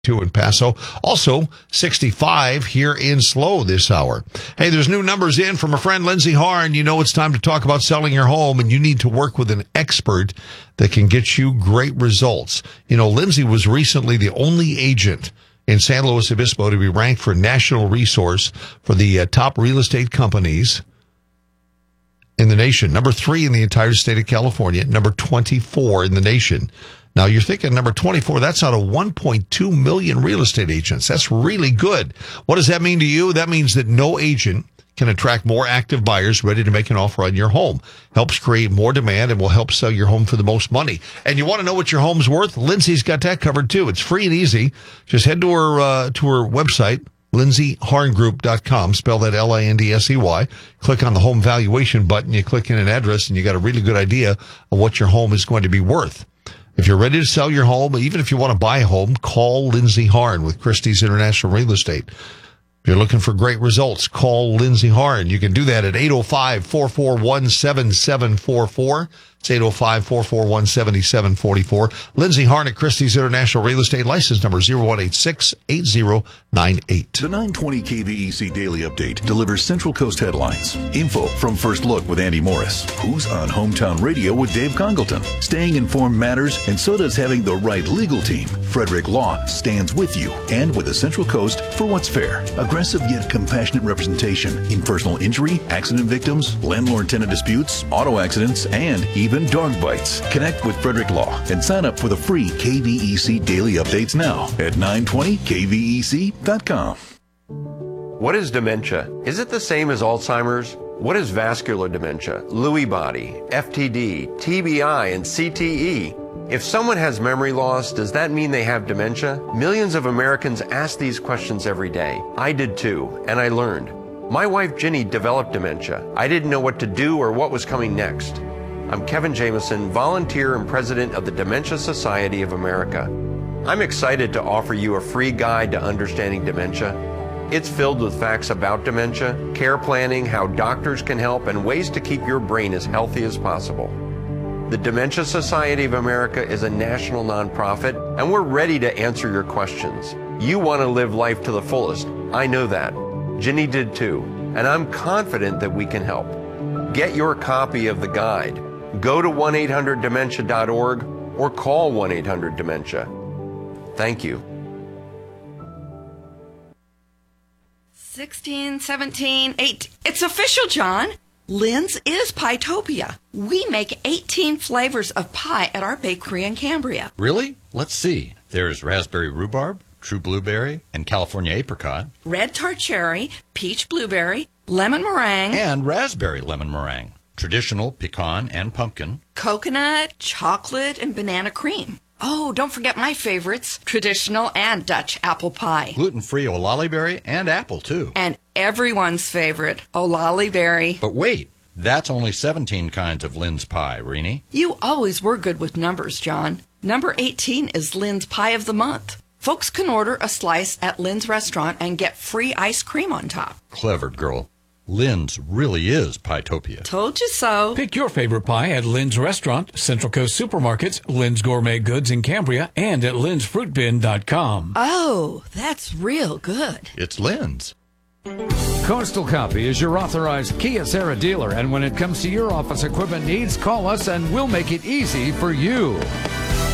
in Paso. Also, 65 here in SLO this hour. Hey, there's new numbers in from a friend, Lindsay Harn. You know it's time to talk about selling your home, and you need to work with an expert that can get you great results. You know, Lindsay was recently the only agent in San Luis Obispo to be ranked for national resource for the top real estate companies in the nation. Number 3 in the entire state of California, number 24 in the nation. Now, you're thinking number 24, that's out of 1.2 million real estate agents. That's really good. What does that mean to you? That means that no agent can attract more active buyers ready to make an offer on your home. Helps create more demand and will help sell your home for the most money. And you want to know what your home's worth? Lindsay's got that covered, too. It's free and easy. Just head to her website, lindsayharngroup.com, spell that Lindsey. Click on the home valuation button. You click in an address, and you got a really good idea of what your home is going to be worth. If you're ready to sell your home, even if you want to buy a home, call Lindsay Harn with Christie's International Real Estate. If you're looking for great results, call Lindsay Harn. You can do that at 805-441-7744. It's 805-441-7744. Lindsay Harn at Christie's International Real Estate, license number 0186-8098. The 920 KVEC Daily Update delivers Central Coast headlines. Info from First Look with Andy Morris. Who's on Hometown Radio with Dave Congleton. Staying informed matters, and so does having the right legal team. Frederick Law stands with you and with the Central Coast for what's fair. Aggressive yet compassionate representation in personal injury, accident victims, landlord-tenant disputes, auto accidents, and even dog bites. Connect with Frederick Law and sign up for the free KVEC Daily Updates now at 920kvec.com. What is dementia? Is it the same as Alzheimer's? What is vascular dementia, Lewy body, FTD, TBI, and CTE? If someone has memory loss, does that mean they have dementia? Millions of Americans ask these questions every day. I did too, and I learned. My wife Ginny developed dementia. I didn't know what to do or what was coming next. I'm Kevin Jameson, volunteer and president of the Dementia Society of America. I'm excited to offer you a free guide to understanding dementia. It's filled with facts about dementia, care planning, how doctors can help, and ways to keep your brain as healthy as possible. The Dementia Society of America is a national nonprofit, and we're ready to answer your questions. You want to live life to the fullest. I know that. Ginny did too, and I'm confident that we can help. Get your copy of the guide. Go to 1-800-DEMENTIA.org or call 1-800-DEMENTIA. Thank you. 16, 17, 18. It's official, John. Lynn's is Pietopia. We make 18 flavors of pie at our bakery in Cambria. Really? Let's see. There's raspberry rhubarb, true blueberry, and California apricot. Red tart cherry, peach blueberry, lemon meringue. And raspberry lemon meringue. Traditional pecan and pumpkin. Coconut, chocolate, and banana cream. Oh, don't forget my favorites, traditional and Dutch apple pie. Gluten-free olali berry and apple, too. And everyone's favorite, olali berry. But wait, that's only 17 kinds of Lynn's pie, Rini. You always were good with numbers, John. Number 18 is Lynn's Pie of the Month. Folks can order a slice at Lynn's restaurant and get free ice cream on top. Clever girl. Lynn's really is Pietopia. Told you so. Pick your favorite pie at Lynn's Restaurant, Central Coast Supermarkets, Lynn's Gourmet Goods in Cambria, and at lynn'sfruitbin.com. Oh, that's real good. It's Lynn's. Coastal Copy is your authorized Kia Serra dealer, and when it comes to your office equipment needs, call us and we'll make it easy for you.